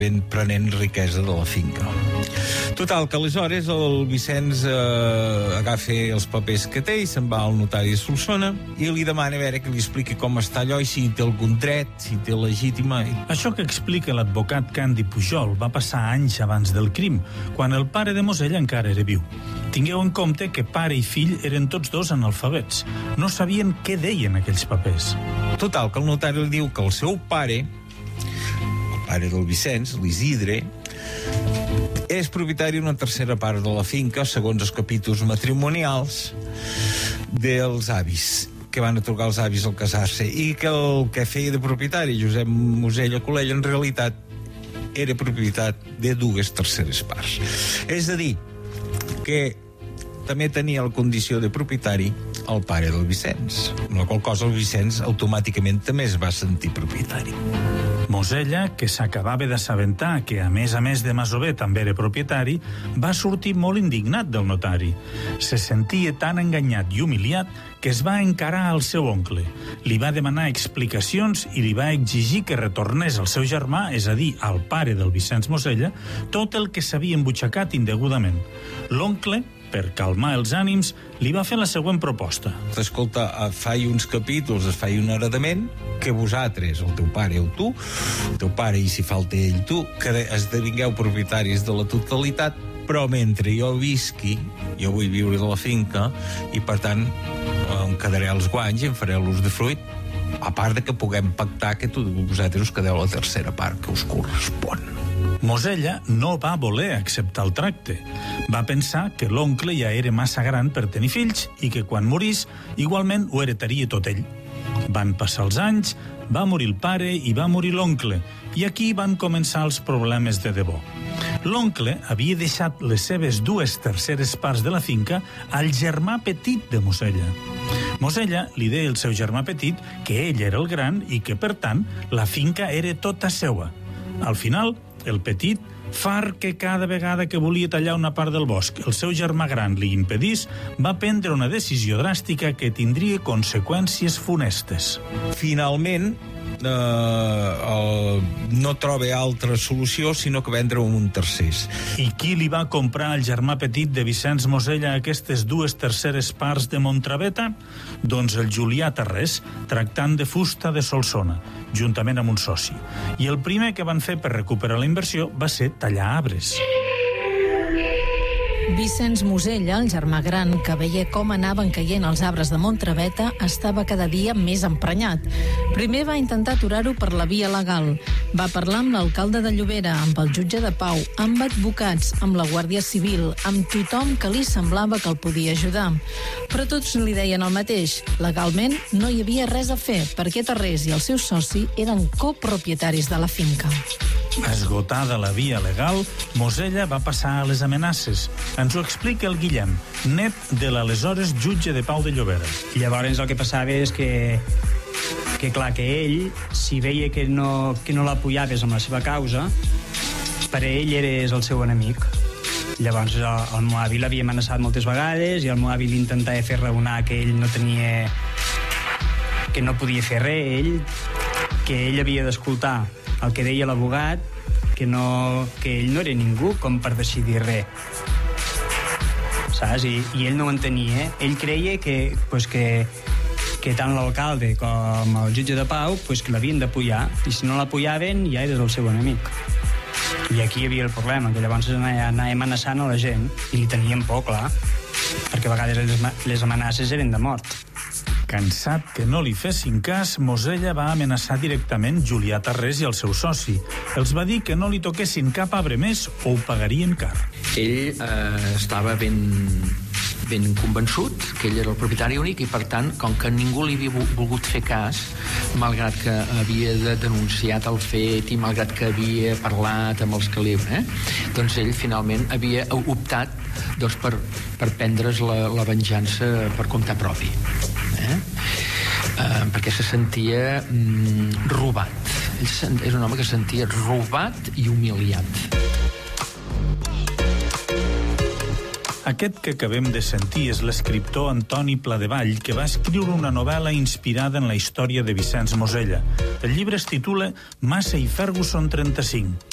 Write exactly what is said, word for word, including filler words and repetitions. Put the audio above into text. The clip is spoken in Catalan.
ben prenent riquesa de la finca. Total, que aleshores el Vicenç eh, agafa els papers que té i se'n va al notari de Solsona i li demana a veure que li expliqui com està allò i si té algun dret, si té legítima. Això que explica l'advocat Candi Pujol va passar anys abans del crim, quan el pare de Mosella encara era viu. Tingueu en compte que pare i fill eren tots dos analfabets. No sabien què deien aquells papers. Total, que el notari li diu que el seu pare, el pare del Vicenç, l'Isidre, és propietari d'una tercera part de la finca, segons els capítols matrimonials dels avis, que van atorgar els avis al casar-se, i que el que feia de propietari Josep Mosella Colell en realitat era propietat de dues terceres parts. És a dir, que també tenia la condició de propietari el pare del Vicenç, amb la qual cosa el Vicenç automàticament també es va sentir propietari. Mosella, que s'acabava d'assabentar que, a més a més de masover, també era propietari, va sortir molt indignat del notari. Se sentia tan enganyat i humiliat que es va encarar al seu oncle. Li va demanar explicacions i li va exigir que retornés al seu germà, és a dir, al pare del Vicenç Mosella, tot el que s'havia embutxacat indegudament. L'oncle, per calmar els ànims, li va fer la següent proposta. Escolta, fai uns capítols, es fai un heredament, que vosaltres, el teu pare o tu, el teu pare i si falta ell tu, que esdevingueu propietaris de la totalitat, però mentre jo visqui, jo vull viure de la finca i per tant em quedaré els guanys i em faré l'ús de fruit, a part de que puguem pactar que tu, vosaltres us quedeu la tercera part que us correspon. Mosella no va voler acceptar el tracte. Va pensar que l'oncle ja era massa gran per tenir fills i que quan morís igualment ho heretaria tot ell. Van passar els anys, va morir el pare i va morir l'oncle, i aquí van començar els problemes de debò. L'oncle havia deixat les seves dues terceres parts de la finca al germà petit de Mosella. Mosella li deia al seu germà petit que ell era el gran i que, per tant, la finca era tota seua. Al final, el petit, fart que cada vegada que volia tallar una part del bosc el seu germà gran li impedís, va prendre una decisió dràstica que tindria conseqüències funestes. Finalment, eh, eh, no troba altra solució sinó que vendre un tercers. I qui li va comprar al germà petit de Vicenç Mosella aquestes dues terceres parts de Montraveta? Doncs el Julià Tarrés, tractant de fusta de Solsona, juntament amb un soci. I el primer que van fer per recuperar la inversió va ser tallar arbres. Vicenç Mosella, el germà gran, que veia com anaven caient els arbres de Montraveta, estava cada dia més emprenyat. Primer va intentar aturar-ho per la via legal. Va parlar amb l'alcalde de Llobera, amb el jutge de pau, amb advocats, amb la Guàrdia Civil, amb tothom que li semblava que el podia ajudar. Però tots li deien el mateix. Legalment no hi havia res a fer, perquè Tarrés i el seu soci eren copropietaris de la finca. Esgotada la via legal, Mosella va passar a les amenaces. Ens ho explica el Guillem, net de l'aleshores jutge de pau de Llobera. Llavors el que passava és que, que clar, que ell, si veia que no, que no l'apoyaves amb la seva causa, per a ell eres el seu enemic. Llavors el, el meu avi l'havia amenaçat moltes vegades i el meu avi l'intentava fer raonar que ell no tenia... que no podia fer res, ell, que ell havia d'escoltar el que deia l'abogat, que, no, que ell no era ningú com per decidir res. Saps? I, i ell no ho entenia. Ell creia que, pues que, que tant l'alcalde com el jutge de pau pues que l'havien d'apoyar, i si no l'apoyaven ja eres el seu enemic. I aquí hi havia el problema, que llavors anava amenaçant a la gent, i li tenien por, clar, perquè a vegades les, les amenaces eren de mort. Cansat que no li fessin cas, Mosella va amenaçar directament Julià Tarrés i el seu soci. Els va dir que no li toquessin cap arbre més o ho pagarien car. Ell eh, estava ben, ben convençut que ell era el propietari únic i, per tant, com que ningú li havia volgut fer cas, malgrat que havia de denunciat el fet i malgrat que havia parlat amb els que li... Eh, doncs ell finalment havia optat doncs, per, per prendre's la, la venjança per compte propi. Eh? Eh, perquè se sentia mm, robat. Ell és un home que se sentia robat i humiliat. Aquest que acabem de sentir és l'escriptor Antoni Pladevall, que va escriure una novel·la inspirada en la història de Vicenç Mosella. El llibre es titula Massey Ferguson trenta-cinc.